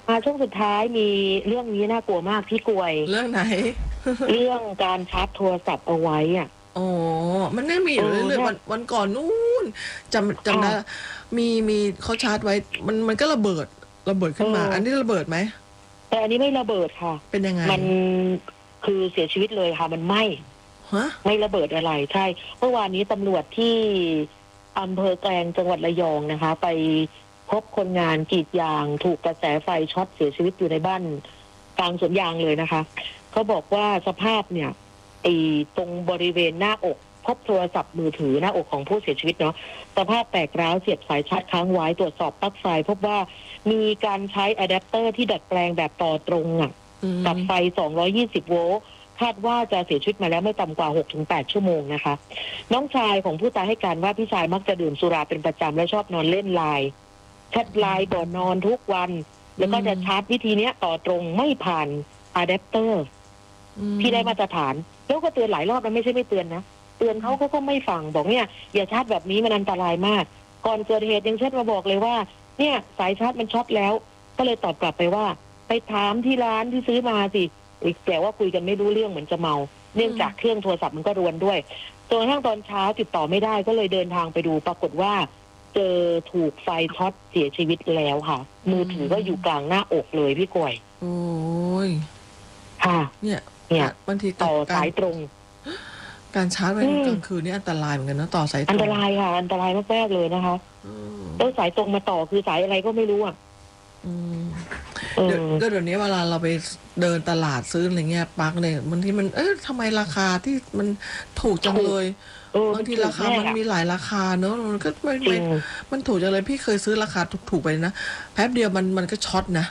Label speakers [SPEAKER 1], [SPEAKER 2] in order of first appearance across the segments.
[SPEAKER 1] ช่วงสุดท้ายมีเรื่องนี้น่ากลัวมากพี่กวย
[SPEAKER 2] เรื่องไหน
[SPEAKER 1] เรื่องการชาร์จโทรศัพท์เอาไว้อ่ะ
[SPEAKER 2] อ๋อมันไม่มีอยู่เรื่อยๆวันก่อนนู้นจำได้มีเขาชาร์จไว้มันก็ระเบิดขึ้นมาอันนี้ระเบิดไหม
[SPEAKER 1] แต่อันนี้ไม่ระเบิดค่ะ
[SPEAKER 2] เป็นยังไง
[SPEAKER 1] มันคือเสียชีวิตเลยค่ะมันไหม้ไม่ระเบิดอะไรใช่เมื่อวานนี้ตำรวจที่อำเภอแกลงจังหวัดระยองนะคะไปพบคนงานกรีดยางถูกกระแสไฟช็อตเสียชีวิตอยู่ในบ้านกลางสวนยางเลยนะคะเขาบอกว่าสภาพเนี่ยตรงบริเวณหน้าอกพบโทรศัพท์มือถือหน้าอกของผู้เสียชีวิตเนาะสภาพแตกร้าวเสียบสายชาร์จค้างไว้ตรวจสอบปลั๊กไฟพบว่ามีการใช้อะแดปเตอร์ที่ดัดแปลงแบบต่อตรงกับไฟ220โวลต์คาดว่าจะเสียชีวิตมาแล้วไม่ต่ำกว่า 6-8 ชั่วโมงนะคะน้องชายของผู้ตายให้การว่าพี่ชายมักจะดื่มสุราเป็นประจำและชอบนอนเล่นไลน์แชทไลน์ก่อนนอนทุกวันแล้วก็จะชาร์จวิธีนี้ต่อตรงไม่ผ่านอะแดปเตอร์ที่ได้มาตรฐานแล้วก็เตือนหลายรอบแล้วไม่ใช่ไม่เตือนนะเตือนเขาก็ไม่ฟังบอกเนี่ยอย่าชาร์จแบบนี้มันอันตรายมากก่อนเกิดเหตุยังเช็ดมาบอกเลยว่าเนี่ยสายชาร์จมันช็อตแล้วก็เลยตอบกลับไปว่าไปถามที่ร้านที่ซื้อมาสิแต่ว่าคุยกันไม่รู้เรื่องเหมือนจะเมาเนื่องจากเครื่องโทรศัพท์มันก็รวนด้วยจนกระทั่งตอนเช้าติดต่อไม่ได้ก็เลยเดินทางไปดูปรากฏว่าเจอถูกไฟช็อตเสียชีวิตแล้วค่ะมือถือก็อยู่กลางหน้าอกเลยพี่กวย
[SPEAKER 2] โอ้ย
[SPEAKER 1] ค่ะ
[SPEAKER 2] เนี่ยบางที
[SPEAKER 1] ต่อสายตรง
[SPEAKER 2] การชาร์จไว้กลางคืนนี่อันตรายเหมือนกันนะต่อสายตรง
[SPEAKER 1] อันตรายค่ะอันตรายมากๆเลยนะคะแล้วสายตรงมาต่อคือสายอะไรก็ไม่รู้
[SPEAKER 2] เดี๋ยวนี้เวลาเราไปเดินตลาดซื้ออะไรเงี้ยปลั๊กเนี่ยบางทีมันทำไมราคาที่มันถูกจังเลยบางทีราคามันมีหลายราคาเนอะมันก็มันถูกจังเลยพี่เคยซื้อราคาถูกๆไปนะแป๊บเดียวมันก็ช็อตนะ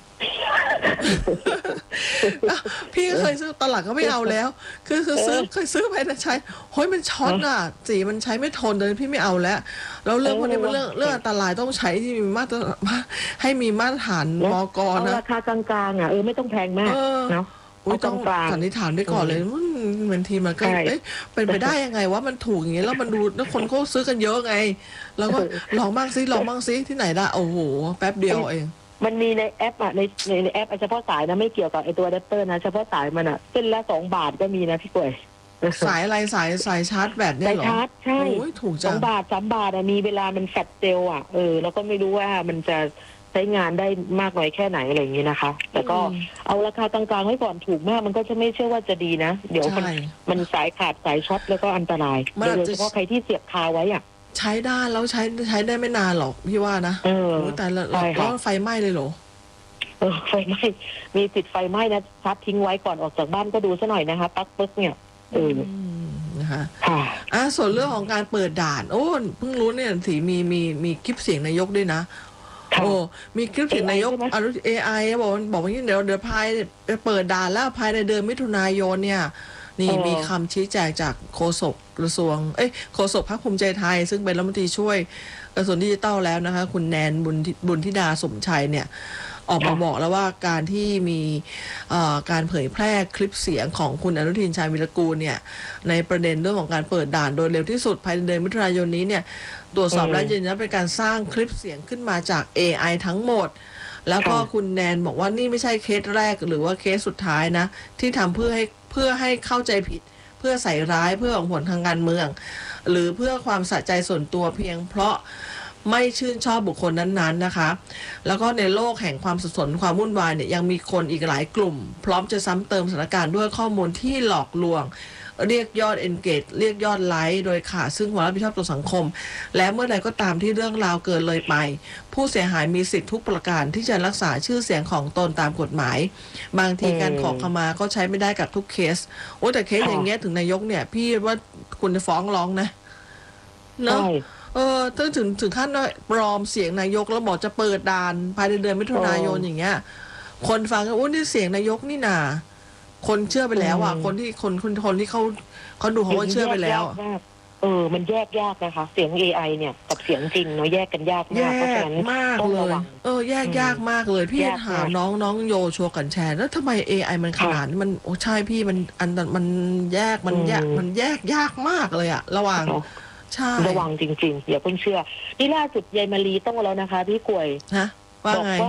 [SPEAKER 2] พี่ก็เคยซื้อตลาดก็ไม่เอาแล้วคือเคยซื้อไปนะใช้เฮ้ยมันช็อตอ่ะสีมันใช้ไม่ทนเลยพี่ไม่เอาแล้วแล้วเรื่องพวกนี้มันเรื่องอันตรายต้องใช้ที่มีมาตรให้มีมาตรฐานมก.นะ
[SPEAKER 1] ราคากลางๆไม่ต้องแพงมากเนาะ
[SPEAKER 2] ต้องสันนิษฐานด้วยก่อนเลยบางทีมันก็เป็นไปได้ยังไงว่ามันถูกอย่างเงี้ยแล้วมันดูแล้วคนก็ซื้อกันเยอะไงแล้วก็ลองบ้างซิที่ไหนได้โอ้โหแป๊บเดียวเอง
[SPEAKER 1] มันมีในแอปในแอปเฉพาะสายนะไม่เกี่ยวกับไอตัวอะแดปเตอร์นะเฉพาะสายมันเส้นละ2 บาทก็มีนะพี่ก๋วย
[SPEAKER 2] สายอะไรสายชาร์จแบตเนี่ยหรอ
[SPEAKER 1] สายชาร์จใช่
[SPEAKER 2] ถูกจัง
[SPEAKER 1] 2 บาท 3 บาทมีเวลามันแฟลชเซลล์แล้วก็ไม่รู้ว่ามันจะใช้งานได้มากน้อยแค่ไหนอะไรอย่างนี้นะคะแต่ก็เอาราคากลางๆไว้ก่อนถูกมากมันก็จะไม่เชื่อว่าจะดีนะเดี๋ยวมันสายขาดสายช็อตแล้วก็อันตรายโดยเฉพาะใครที่เสียบคาไว้
[SPEAKER 2] ใช้ได้แล้วใช้ได้ไม่นานหรอกพี่ว่านะแต่แล้วไฟไหม้เลยเหรอ
[SPEAKER 1] ไฟไหม้มีติดไฟไหม้นะชัดทิ้งไว้ก่อนออกจากบ้านก็ดูซะหน่อยนะคะปักปึ๊กเนี่ย
[SPEAKER 2] นะคะส่วนเรื่องของการเปิดด่านเพิ่งรู้เนี่ยสีมีคลิปเสียงนายกด้วยนะมีคลิปเสียงนายกAI บอกว่าเดี๋ยวภายเปิดด่านแล้วภายในเดือนมิถุนายนเนี่ยนี่มีคำชี้แจงจากโฆษกกระทรวงโฆษกพรรคภูมิใจไทยซึ่งเป็นรัฐมนตรีช่วยกระทรวงดิจิทัลแล้วนะคะคุณแนนบุญธิดาสมชัยเนี่ยออกมาบอกแล้วว่าการที่มีการเผยแพร่คลิปเสียงของคุณอนุทินชาญวิรากูลเนี่ยในประเด็นเรื่องของการเปิดด่านโดยเร็วที่สุดภายในเดือนมิถุนายนนี้เนี่ยตรวจสอบและยืนยันเป็นการสร้างคลิปเสียงขึ้นมาจาก AI ทั้งหมดแล้วก็คุณแนนบอกว่านี่ไม่ใช่เคสแรกหรือว่าเคสสุดท้ายนะที่ทำเพื่อให้เข้าใจผิดเพื่อใส่ร้ายเพื่อหวังผลทางการเมืองหรือเพื่อความสะใจส่วนตัวเพียงเพราะไม่ชื่นชอบบุคคลนั้นๆนะคะแล้วก็ในโลกแห่งความสับสนความวุ่นวายเนี่ยยังมีคนอีกหลายกลุ่มพร้อมจะซ้ำเติมสถานการณ์ด้วยข้อมูลที่หลอกลวงเรียกยอด engage เรียกยอดไลค์โดยขาดซึ่งความรับผิดชอบต่อสังคมและเมื่อใดก็ตามที่เรื่องราวเกินเลยไปผู้เสียหายมีสิทธิทุกประการที่จะรักษาชื่อเสียงของตนตามกฎหมายบางทีการขอขมาก็ใช้ไม่ได้กับทุกเคสแต่เคสอย่างเงี้ยถึงนายกเนี่ยพี่ว่าคุณจะฟ้องร้องนะเนาะถึงขั้นปลอมเสียงนายกแล้วบอกจะเปิดด่านภายในเดือนมิถุนายนอย่างเงี้ยคนฟังก็นี่เสียงนายกนี่นาคนเชื่อไปแล้วคนที่เขาดูเขาก็เชื่อไปแล้ว
[SPEAKER 1] มันแยกยากนะคะเสียง AI เนี่ยกับเสียงจริงเนาะแยกกันยากมากเพราะฉะนั้น
[SPEAKER 2] ต้องระวังแยกยากมากเลยพี่ถามน้องโยชัวกันแชร์แล้วทำไม AI มันขนาดนี้มันใช่พี่มันแยกยากมากเลยระหว่าง
[SPEAKER 1] ระวังจริงๆอย่าเพิ่งเชื่อนี่ล่าสุดยายมารีต้องแล้วนะคะพี่กวย
[SPEAKER 2] ว่าไง